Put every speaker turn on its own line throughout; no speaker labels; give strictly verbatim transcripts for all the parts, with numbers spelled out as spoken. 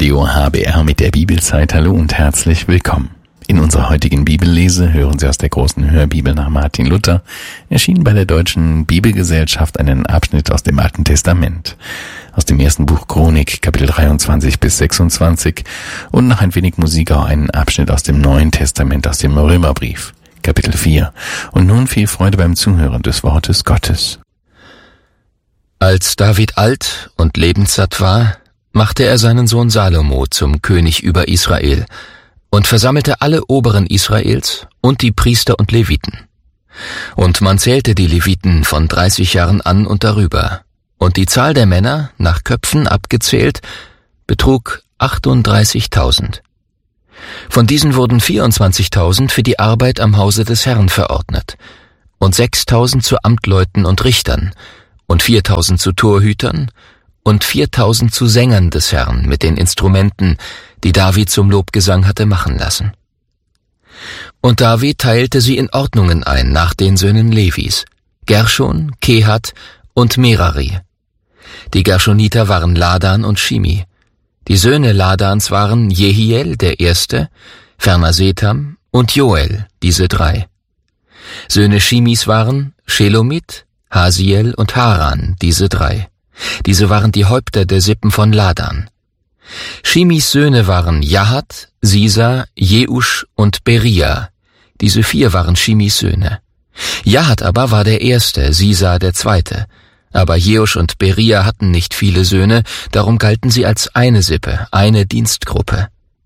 Radio H B R mit der Bibelzeit. Hallo und herzlich willkommen. In unserer heutigen Bibellese hören Sie aus der großen Hörbibel nach Martin Luther, erschienen bei der Deutschen Bibelgesellschaft, einen Abschnitt aus dem Alten Testament, aus dem ersten Buch Chronik, Kapitel dreiundzwanzig bis sechsundzwanzig, und nach ein wenig Musik auch einen Abschnitt aus dem Neuen Testament, aus dem Römerbrief, Kapitel vier. Und nun viel Freude beim Zuhören des Wortes Gottes.
Als David alt und lebenssatt war, machte er seinen Sohn Salomo zum König über Israel und versammelte alle Oberen Israels und die Priester und Leviten. Und man zählte die Leviten von dreißig Jahren an und darüber, und die Zahl der Männer, nach Köpfen abgezählt, betrug achtunddreißigtausend. Von diesen wurden vierundzwanzigtausend für die Arbeit am Hause des Herrn verordnet und sechstausend zu Amtleuten und Richtern und viertausend zu Torhütern und viertausend zu Sängern des Herrn mit den Instrumenten, die David zum Lobgesang hatte machen lassen. Und David teilte sie in Ordnungen ein nach den Söhnen Levis, Gershon, Kehat und Merari. Die Gershoniter waren Ladan und Shimi. Die Söhne Ladans waren Jehiel, der Erste, ferner Setham und Joel, diese drei. Söhne Shimis waren Shelomit, Hasiel und Haran, diese drei. Diese waren die Häupter der Sippen von Ladan. Shimis Söhne waren Jahat, Sisa, Jeusch und Beria. Diese vier waren Shimis Söhne. Jahat aber war der Erste, Sisa der Zweite. Aber Jeusch und Beria hatten nicht viele Söhne, darum galten sie als eine Sippe, eine Dienstgruppe.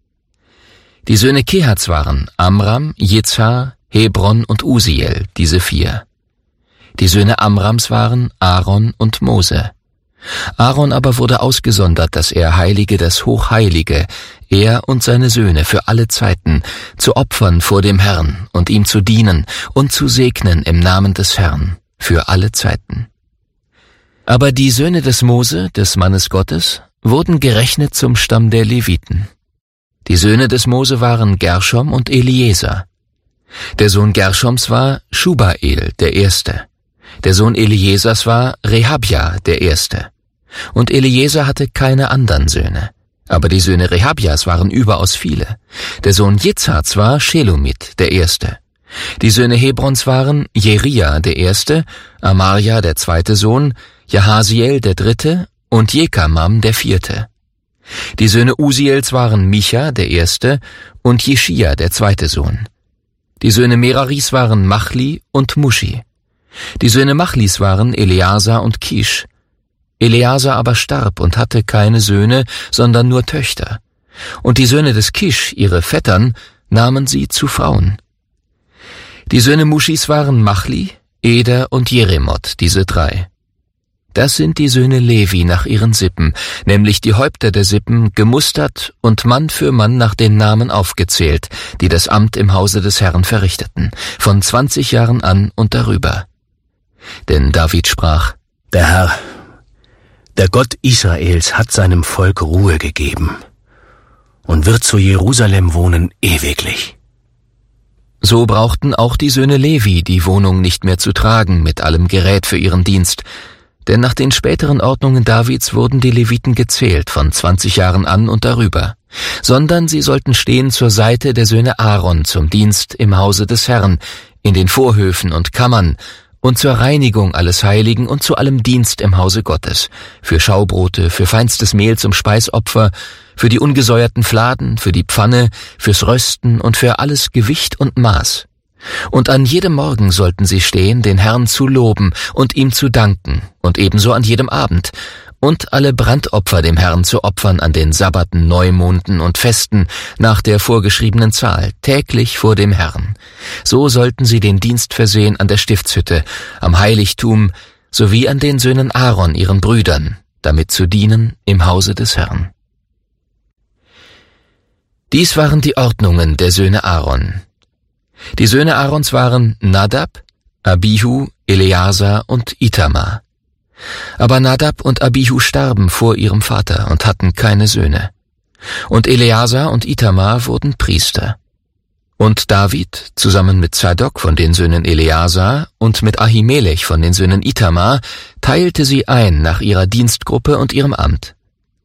Die Söhne Kehats waren Amram, Jezhar, Hebron und Usiel, diese vier. Die Söhne Amrams waren Aaron und Mose. Aaron aber wurde ausgesondert, dass er heilige das Hochheilige, er und seine Söhne für alle Zeiten, zu opfern vor dem Herrn und ihm zu dienen und zu segnen im Namen des Herrn, für alle Zeiten. Aber die Söhne des Mose, des Mannes Gottes, wurden gerechnet zum Stamm der Leviten. Die Söhne des Mose waren Gershom und Eliezer. Der Sohn Gershoms war Schubael, der Erste. Der Sohn Eliezers war Rehabja, der Erste. Und Eliezer hatte keine anderen Söhne. Aber die Söhne Rehabjas waren überaus viele. Der Sohn Jitzhats war Shelomit, der Erste. Die Söhne Hebrons waren Jeria, der Erste, Amarja, der zweite Sohn, Jahasiel, der Dritte, und Jekamam, der Vierte. Die Söhne Usiels waren Micha, der Erste, und Jeschia, der zweite Sohn. Die Söhne Meraris waren Machli und Mushi. Die Söhne Machlis waren Eleazar und Kisch. Eleazar aber starb und hatte keine Söhne, sondern nur Töchter. Und die Söhne des Kisch, ihre Vettern, nahmen sie zu Frauen. Die Söhne Muschis waren Machli, Eder und Jeremoth, diese drei. Das sind die Söhne Levi nach ihren Sippen, nämlich die Häupter der Sippen, gemustert und Mann für Mann nach den Namen aufgezählt, die das Amt im Hause des Herrn verrichteten, von zwanzig Jahren an und darüber. Denn David sprach:
Der Herr, der Gott Israels, hat seinem Volk Ruhe gegeben und wird zu Jerusalem wohnen ewiglich.
So brauchten auch die Söhne Levi die Wohnung nicht mehr zu tragen mit allem Gerät für ihren Dienst, denn nach den späteren Ordnungen Davids wurden die Leviten gezählt von zwanzig Jahren an und darüber, sondern sie sollten stehen zur Seite der Söhne Aaron zum Dienst im Hause des Herrn, in den Vorhöfen und Kammern und zur Reinigung alles Heiligen und zu allem Dienst im Hause Gottes, für Schaubrote, für feinstes Mehl zum Speisopfer, für die ungesäuerten Fladen, für die Pfanne, fürs Rösten und für alles Gewicht und Maß. Und an jedem Morgen sollten sie stehen, den Herrn zu loben und ihm zu danken, und ebenso an jedem Abend, und alle Brandopfer dem Herrn zu opfern an den Sabbaten, Neumonden und Festen nach der vorgeschriebenen Zahl, täglich vor dem Herrn. So sollten sie den Dienst versehen an der Stiftshütte, am Heiligtum, sowie an den Söhnen Aaron, ihren Brüdern, damit zu dienen im Hause des Herrn. Dies waren die Ordnungen der Söhne Aaron. Die Söhne Aarons waren Nadab, Abihu, Eleazar und Itamar. Aber Nadab und Abihu starben vor ihrem Vater und hatten keine Söhne. Und Eleazar und Itamar wurden Priester. Und David, zusammen mit Zadok von den Söhnen Eleazar und mit Ahimelech von den Söhnen Itamar, teilte sie ein nach ihrer Dienstgruppe und ihrem Amt.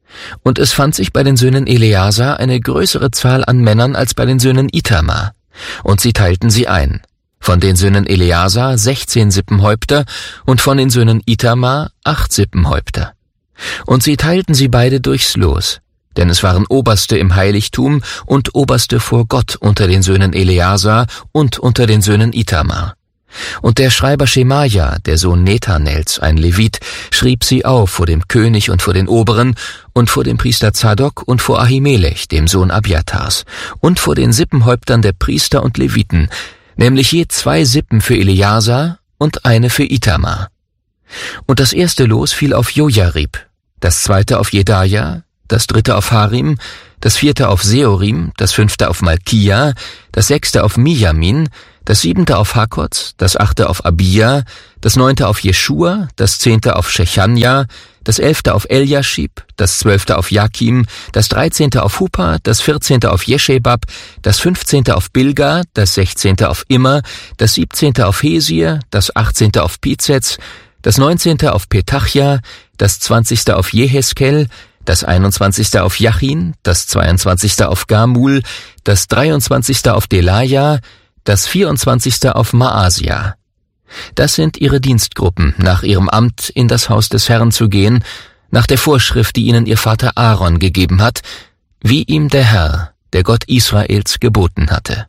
Und es fand sich bei den Söhnen Eleazar eine größere Zahl an Männern als bei den Söhnen Itamar, und sie teilten sie ein. Von den Söhnen Eleazar sechzehn Sippenhäupter und von den Söhnen Itamar acht Sippenhäupter. Und sie teilten sie beide durchs Los, denn es waren Oberste im Heiligtum und Oberste vor Gott unter den Söhnen Eleazar und unter den Söhnen Itamar. Und der Schreiber Schemaja, der Sohn Nethanels, ein Levit, schrieb sie auf vor dem König und vor den Oberen und vor dem Priester Zadok und vor Ahimelech, dem Sohn Abiatars, und vor den Sippenhäuptern der Priester und Leviten, nämlich je zwei Sippen für Eleazar und eine für Itamar. Und das erste Los fiel auf Jojarib, das zweite auf Jedaja, das dritte auf Harim, das vierte auf Seorim, das fünfte auf Malkia, das sechste auf Mijamin, das siebente auf Hakoz, das achte auf Abia, das neunte auf Jeschua, das zehnte auf Shechanja, das elfte auf Eliashib, das zwölfte auf Jakim, das dreizehnte auf Hupa, das vierzehnte auf Jeschebab, das fünfzehnte auf Bilga, das sechzehnte auf Immer, das siebzehnte auf Hesir, das achtzehnte auf Pizetz, das neunzehnte auf Petachia, das zwanzigste auf Jeheskel, das einundzwanzigste auf Jachin, das zweiundzwanzigste auf Gamul, das dreiundzwanzigste auf Delaja, das vierundzwanzigste auf Maasia. Das sind ihre Dienstgruppen, nach ihrem Amt in das Haus des Herrn zu gehen, nach der Vorschrift, die ihnen ihr Vater Aaron gegeben hat, wie ihm der Herr, der Gott Israels, geboten hatte.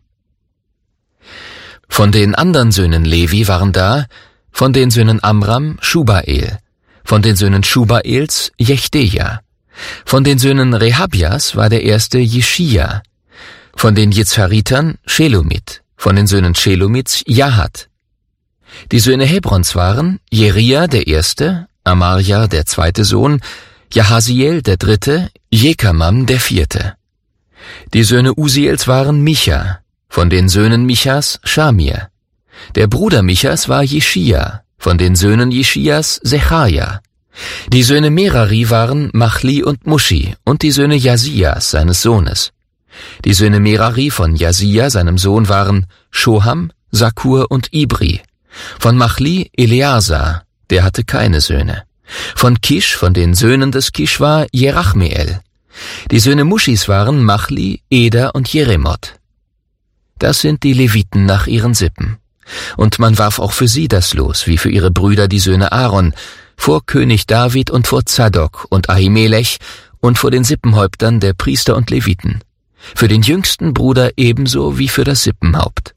Von den anderen Söhnen Levi waren da, von den Söhnen Amram, Schubael, von den Söhnen Schubaels, Jechteja, von den Söhnen Rehabias war der erste Jeschia, von den Jitzharitern Shelomit, von den Söhnen Shelomits Jahat. Die Söhne Hebrons waren Jeria der erste, Amarja der zweite Sohn, Jahasiel der dritte, Jekamam der vierte. Die Söhne Usiels waren Micha, von den Söhnen Michas Schamir. Der Bruder Michas war Jeschia, von den Söhnen Jeschias Sechaja. Die Söhne Merari waren Machli und Mushi und die Söhne Jasias, seines Sohnes. Die Söhne Merari von Jasia, seinem Sohn, waren Shoham, Sakur und Ibri. Von Machli Eleazar, der hatte keine Söhne. Von Kisch, von den Söhnen des Kisch, war Jerachmeel. Die Söhne Muschis waren Machli, Eder und Jeremot. Das sind die Leviten nach ihren Sippen. Und man warf auch für sie das Los, wie für ihre Brüder die Söhne Aaron, vor König David und vor Zadok und Ahimelech und vor den Sippenhäuptern der Priester und Leviten. Für den jüngsten Bruder ebenso wie für das Sippenhaupt.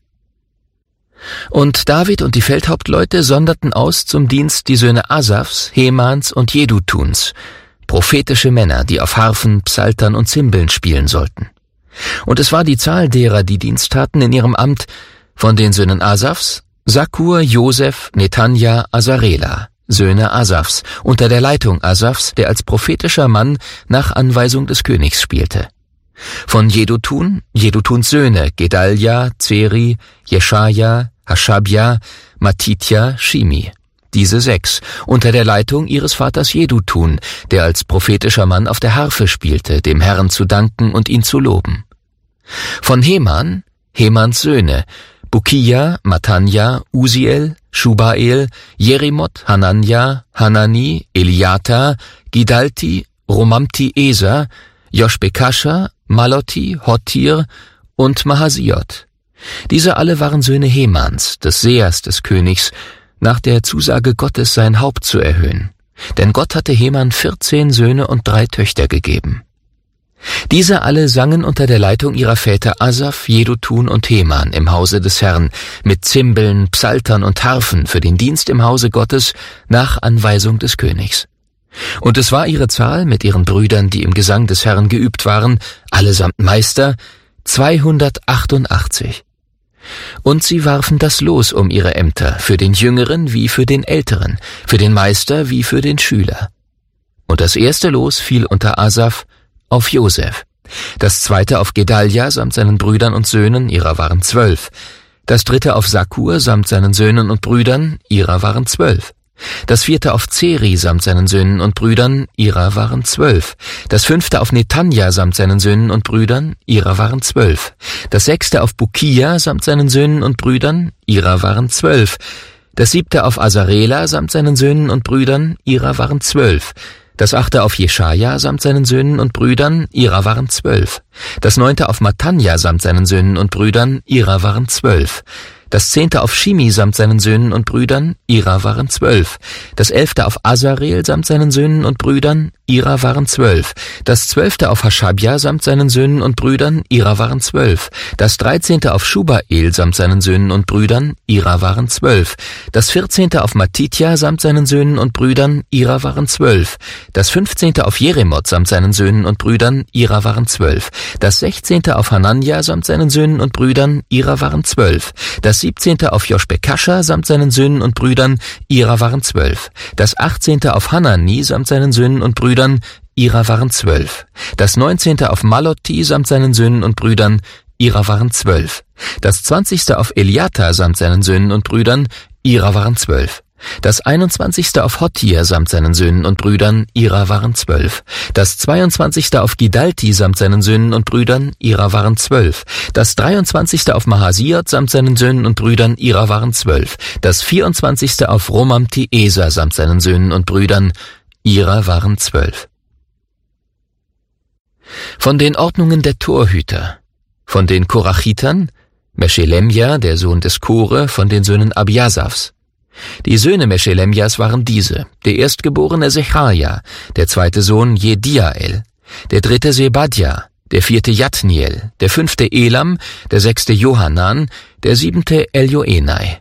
Und David und die Feldhauptleute sonderten aus zum Dienst die Söhne Asafs, Hemans und Jedutuns, prophetische Männer, die auf Harfen, Psaltern und Zimbeln spielen sollten. Und es war die Zahl derer, die Dienst taten in ihrem Amt, von den Söhnen Asafs, Sakur, Josef, Netanja, Asarela, Söhne Asafs, unter der Leitung Asafs, der als prophetischer Mann nach Anweisung des Königs spielte. Von Jedutun, Jedutuns Söhne, Gedalja, Zeri, Jeschaja, Hashabja, Matitja, Shimi. Diese sechs, unter der Leitung ihres Vaters Jedutun, der als prophetischer Mann auf der Harfe spielte, dem Herrn zu danken und ihn zu loben. Von Heman, Hemans Söhne, Bukia, Matanja, Uziel, Schubael, Jerimot, Hananja, Hanani, Eliata, Gidalti, Romamti Eser, Joshbekascha, Maloti, Hotir und Mahasiot. Diese alle waren Söhne Hemans, des Sehers des Königs, nach der Zusage Gottes sein Haupt zu erhöhen. Denn Gott hatte Heman vierzehn Söhne und drei Töchter gegeben. Diese alle sangen unter der Leitung ihrer Väter Asaf, Jedutun und Heman im Hause des Herrn, mit Zimbeln, Psaltern und Harfen für den Dienst im Hause Gottes nach Anweisung des Königs. Und es war ihre Zahl mit ihren Brüdern, die im Gesang des Herrn geübt waren, allesamt Meister, zweihundertachtundachtzig. Und sie warfen das Los um ihre Ämter, für den Jüngeren wie für den Älteren, für den Meister wie für den Schüler. Und das erste Los fiel unter Asaf auf Josef, das zweite auf Gedalja samt seinen Brüdern und Söhnen, ihrer waren zwölf, das dritte auf Sakur samt seinen Söhnen und Brüdern, ihrer waren zwölf, das vierte auf Zeri samt seinen Söhnen und Brüdern, ihrer waren zwölf, das fünfte auf Netanja samt seinen Söhnen und Brüdern, ihrer waren zwölf, das sechste auf Bukia samt seinen Söhnen und Brüdern, ihrer waren zwölf, das siebte auf Asarela samt seinen Söhnen und Brüdern, ihrer waren zwölf, Das achte auf Jeschaja samt seinen Söhnen und Brüdern, ihrer waren zwölf. Das neunte auf Matanja samt seinen Söhnen und Brüdern, ihrer waren zwölf. Das zehnte auf Shimi samt seinen Söhnen und Brüdern, ihrer waren zwölf. Das elfte auf Azarel samt seinen Söhnen und Brüdern, ihrer waren zwölf. Das zwölfte auf Haschabja samt seinen Söhnen und Brüdern, ihrer waren zwölf. Das dreizehnte auf Schubael samt seinen Söhnen und Brüdern, ihrer waren zwölf. Das vierzehnte auf Matitja samt seinen Söhnen und Brüdern, ihrer waren zwölf. Das fünfzehnte auf Jeremoth samt seinen Söhnen und Brüdern, ihrer waren zwölf. Das sechzehnte auf Hananja samt seinen Söhnen und Brüdern, ihrer waren zwölf. Das siebzehnte auf Joschbekascha samt seinen Söhnen und Brüdern, ihrer waren zwölf. Das achtzehnte auf Hanani samt seinen Söhnen und Brüdern, ihrer waren zwölf. Das neunzehnte auf Malotti samt seinen Söhnen und Brüdern, ihrer waren zwölf. Das zwanzigste auf Eliata samt seinen Söhnen und Brüdern, ihrer waren zwölf. Das einundzwanzigste auf Hottir samt seinen Söhnen und Brüdern, ihrer waren zwölf. Das zweiundzwanzigste auf Gidalti samt seinen Söhnen und Brüdern, ihrer waren zwölf. Das dreiundzwanzigste auf Mahasiot samt seinen Söhnen und Brüdern, ihrer waren zwölf. Das vierundzwanzigste auf Romamti-Eser samt seinen Söhnen und Brüdern, ihrer waren zwölf. Von den Ordnungen der Torhüter. Von den Korachitern, Meshelemja, der Sohn des Kore, von den Söhnen Abiasafs. Die Söhne Meshelemjas waren diese: der erstgeborene Sechaja, der zweite Sohn Jediael, der dritte Sebadja, der vierte Jatniel, der fünfte Elam, der sechste Johanan, der siebente Elioenai.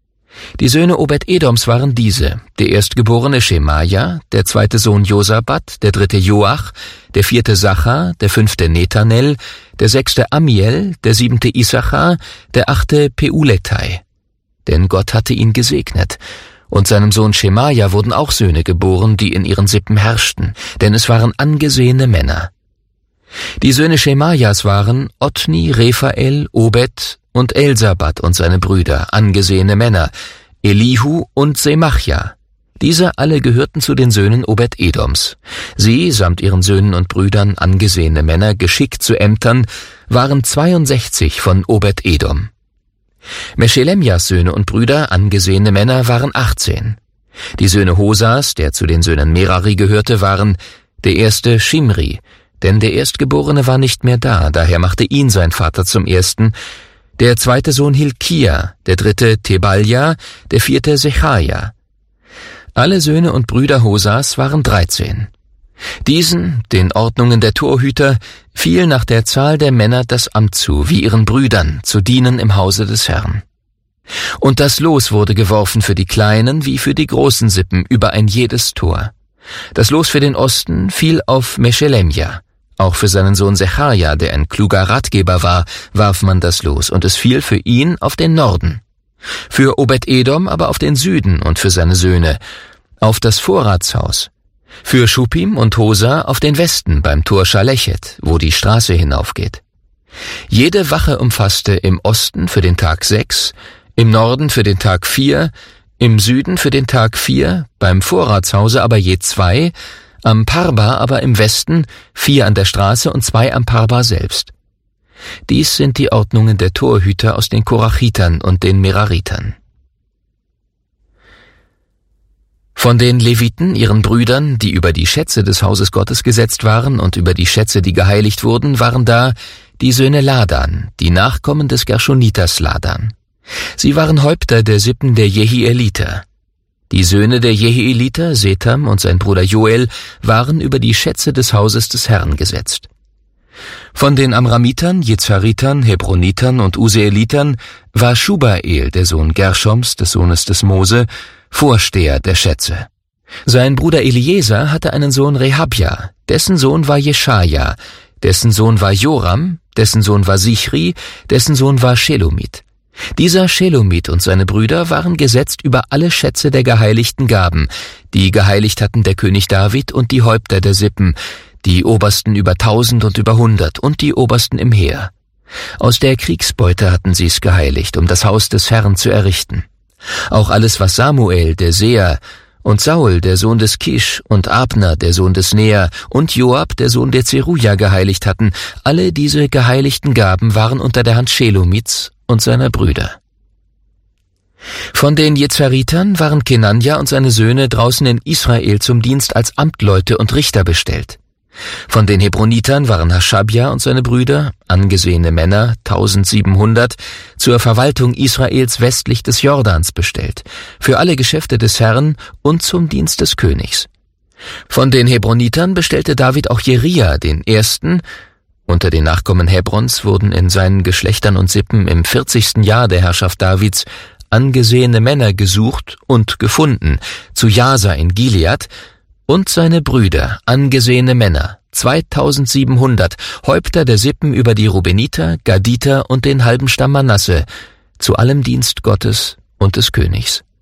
Die Söhne Obed-Edoms waren diese: der erstgeborene Schemaja, der zweite Sohn Josabat, der dritte Joach, der vierte Sachar, der fünfte Netanel, der sechste Amiel, der siebente Issachar, der achte Peuletai. Denn Gott hatte ihn gesegnet. Und seinem Sohn Schemaja wurden auch Söhne geboren, die in ihren Sippen herrschten, denn es waren angesehene Männer. Die Söhne Schemajas waren Otni, Rephael, Obed und Elsabat und seine Brüder, angesehene Männer, Elihu und Semachja. Diese alle gehörten zu den Söhnen Obed-Edoms. Sie, samt ihren Söhnen und Brüdern, angesehene Männer, geschickt zu Ämtern, waren zweiundsechzig von Obed-Edom. Meshelemjas Söhne und Brüder, angesehene Männer, waren achtzehn. Die Söhne Hosas, der zu den Söhnen Merari gehörte, waren der erste Shimri, denn der Erstgeborene war nicht mehr da, daher machte ihn sein Vater zum Ersten, der zweite Sohn Hilkia, der dritte Tebalja, der vierte Sechaja. Alle Söhne und Brüder Hosas waren dreizehn. Diesen, den Ordnungen der Torhüter, fiel nach der Zahl der Männer das Amt zu, wie ihren Brüdern, zu dienen im Hause des Herrn. Und das Los wurde geworfen für die kleinen wie für die großen Sippen über ein jedes Tor. Das Los für den Osten fiel auf Meshelemja. Auch für seinen Sohn Sechaja, der ein kluger Ratgeber war, warf man das Los, und es fiel für ihn auf den Norden. Für Obed-Edom aber auf den Süden und für seine Söhne, auf das Vorratshaus. Für Schupim und Hosa auf den Westen beim Tor Schalechet, wo die Straße hinaufgeht. Jede Wache umfasste im Osten für den Tag sechs, im Norden für den Tag vier, im Süden für den Tag vier, beim Vorratshause aber je zwei, am Parba aber im Westen, vier an der Straße und zwei am Parba selbst. Dies sind die Ordnungen der Torhüter aus den Korachitern und den Meraritern. Von den Leviten, ihren Brüdern, die über die Schätze des Hauses Gottes gesetzt waren und über die Schätze, die geheiligt wurden, waren da die Söhne Ladan, die Nachkommen des Gershoniters Ladan. Sie waren Häupter der Sippen der Jehieliter. Die Söhne der Jehieliter, Setam und sein Bruder Joel, waren über die Schätze des Hauses des Herrn gesetzt. Von den Amramitern, Jezharitern, Hebronitern und Useelitern war Schubael, der Sohn Gershoms, des Sohnes des Mose, Vorsteher der Schätze. Sein Bruder Eliezer hatte einen Sohn Rehabja, dessen Sohn war Jeschaja, dessen Sohn war Joram, dessen Sohn war Sichri, dessen Sohn war Shelomit. Dieser Shelomit und seine Brüder waren gesetzt über alle Schätze der geheiligten Gaben, die geheiligt hatten der König David und die Häupter der Sippen, die Obersten über tausend und über hundert und die Obersten im Heer. Aus der Kriegsbeute hatten sie's geheiligt, um das Haus des Herrn zu errichten. Auch alles, was Samuel, der Seher, und Saul, der Sohn des Kisch, und Abner, der Sohn des Nea, und Joab, der Sohn der Zeruja, geheiligt hatten, alle diese geheiligten Gaben waren unter der Hand Shelomits und seiner Brüder. Von den Jezaritern waren Kenania und seine Söhne draußen in Israel zum Dienst als Amtleute und Richter bestellt. Von den Hebronitern waren Haschabja und seine Brüder, angesehene Männer, tausendsiebenhundert, zur Verwaltung Israels westlich des Jordans bestellt, für alle Geschäfte des Herrn und zum Dienst des Königs. Von den Hebronitern bestellte David auch Jeria, den ersten. Unter den Nachkommen Hebrons wurden in seinen Geschlechtern und Sippen im vierzigsten Jahr der Herrschaft Davids angesehene Männer gesucht und gefunden, zu Jasa in Gilead, und seine Brüder, angesehene Männer, zweitausendsiebenhundert, Häupter der Sippen über die Rubeniter, Gaditer und den halben Stamm Manasse, zu allem Dienst Gottes und des Königs.